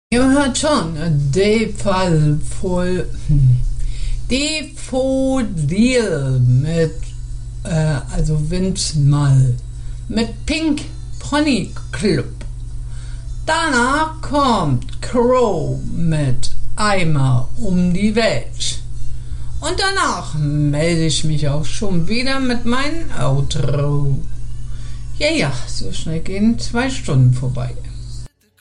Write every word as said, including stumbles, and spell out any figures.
Ihr hört schon, de Fall voll Defodil mit, äh, also Windmal mit Pink Pony Club. Danach kommt Crow mit Eimer um die Welt. Und danach melde ich mich auch schon wieder mit meinem Outro. Ja, ja, so schnell gehen zwei Stunden vorbei.